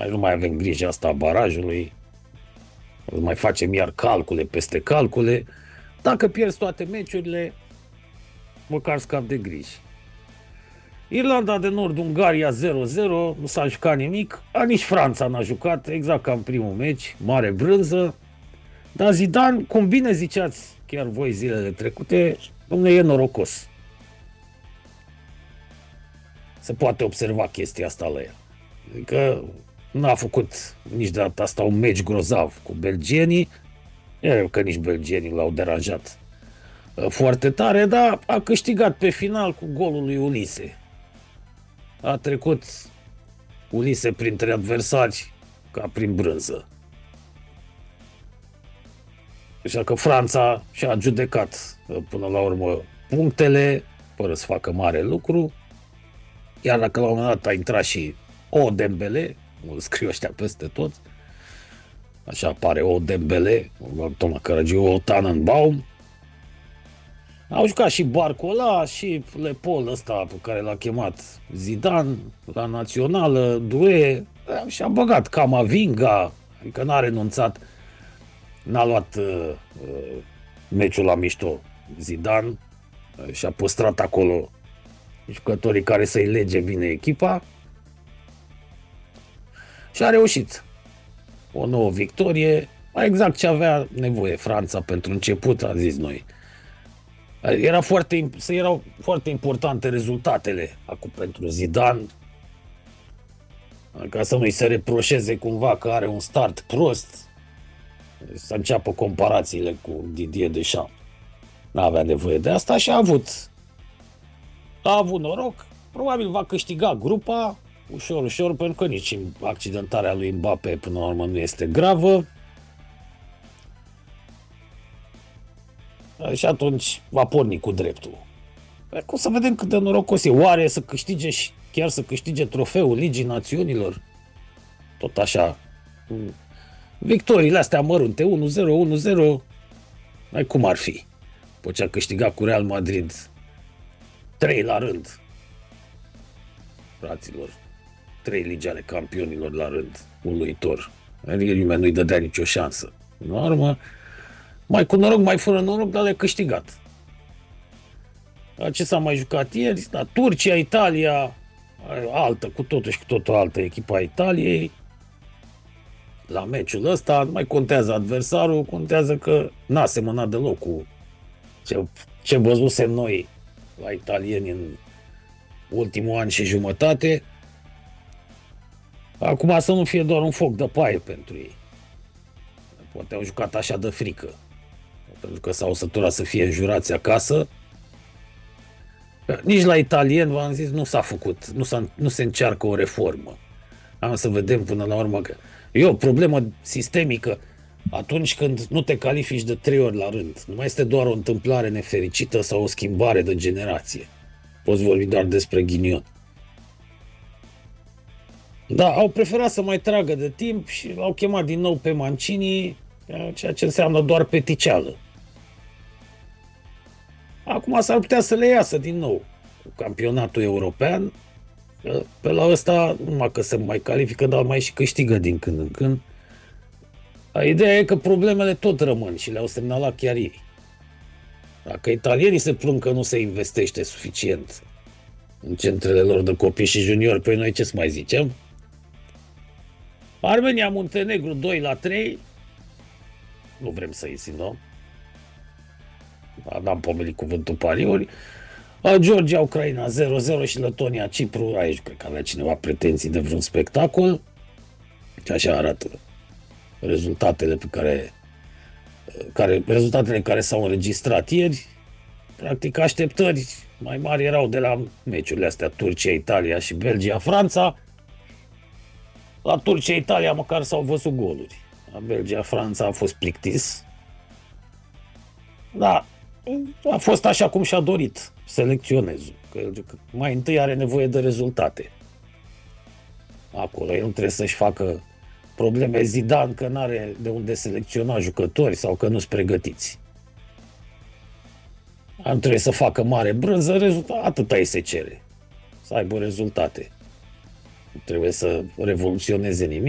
Nu mai avem grijă asta a barajului, mai facem iar calcule peste calcule. Dacă pierzi toate meciurile, măcar scap de griji. Irlanda de Nord, Ungaria 0-0, nu s-a jucat nimic, nici Franța n-a jucat, exact ca în primul meci, mare brânză. Dar Zidane, cum bine ziceați chiar voi zilele trecute, dom'le, e norocos. Se poate observa chestia asta la el. Adică n-a făcut nici de data asta un meci grozav cu belgienii, că nici belgienii l-au deranjat foarte tare, dar a câștigat pe final cu golul lui Ulise. A trecut Ulise printre adversari ca prin brânză. Așa că Franța și-a adjudecat până la urmă punctele, fără să facă mare lucru. Iar dacă la un moment dat a intrat și O Dembele, îl scriu ăștia peste tot, așa apare O Dembele, Toma Caragiu, O Tannenbaum. Au jucat și Barcola și Lepol ăsta pe care l-a chemat Zidane la națională, Doué, și-a băgat Camavinga, adică n-a renunțat, n-a luat meciul la mișto Zidane, și-a păstrat acolo jucătorii care să-i lege bine echipa și a reușit o nouă victorie, exact ce avea nevoie Franța pentru început, a zis noi. Erau foarte importante rezultatele acum pentru Zidane, ca să nu-i se reproșeze cumva că are un start prost, să înceapă comparațiile cu Didier Deschamps. N-avea nevoie de asta și a avut noroc, probabil va câștiga grupa ușor, ușor, pentru că nici accidentarea lui Mbappé până la urmă nu este gravă. Și atunci va porni cu dreptul. Cum să vedem cât de norocos e. Oare să câștige și chiar să câștige trofeul Ligii Națiunilor? Tot așa. Victoriile astea mărunte, 1-0, 1-0, mai cum ar fi? După ce a câștigat cu Real Madrid 3 la rând. Fraților, 3 ligi ale campionilor la rând. Uluitor. Adică nimeni nu-i dădea nicio șansă. În urmă, mai cu noroc, mai fără noroc, dar le-a câștigat. Ce s-a mai jucat ieri? Da, Turcia, Italia, altă, cu totul altă echipa Italiei. La meciul ăsta nu mai contează adversarul, contează că n-a semănat deloc cu ce văzusem noi la italieni în ultimul an și jumătate. Acum să nu fie doar un foc de paie pentru ei. Poate au jucat așa de frică, pentru că s-au săturat să fie înjurați acasă. Nici la italieni, v-am zis, nu s-a făcut, nu se încearcă o reformă. Am să vedem până la urmă că e o problemă sistemică. Atunci când nu te califici de 3 ori la rând, nu mai este doar o întâmplare nefericită sau o schimbare de generație. Poți vorbi doar despre ghinion. Da, au preferat să mai tragă de timp și l-au chemat din nou pe Mancini, ceea ce înseamnă doar peticeală. Acum s-ar putea să le iasă din nou cu campionatul european. Pe la ăsta, numai că se mai califică, dar mai și câștigă din când în când. Ideea e că problemele tot rămân și le-au semnalat chiar ei. Dacă italienii se plâng că nu se investește suficient în centrele lor de copii și juniori, pe noi ce să mai zicem? Armenia, Muntenegru 2-3, nu vrem să insinuăm. N-am pomenit cuvântul pariuri. Georgia, Ucraina 0-0 și Letonia, Cipru, aici cred că avea cineva pretenții de vreun spectacol. Și așa arată rezultatele rezultatele care s-au înregistrat ieri. Practic așteptări mai mari erau de la meciurile astea Turcia, Italia și Belgia, Franța. La Turcia, Italia măcar s-au văzut goluri. La Belgia, Franța a fost plictis. Da, a fost așa cum și-a dorit selecționezul. Că mai întâi are nevoie de rezultate. Acolo el nu trebuie să-și facă probleme Zidane că n-are de unde selecționa jucători sau că nu-s pregătiți. Nu trebuie să facă mare brânză, atâta îi se cere. Să aibă rezultate. Nu trebuie să revoluționeze nimic.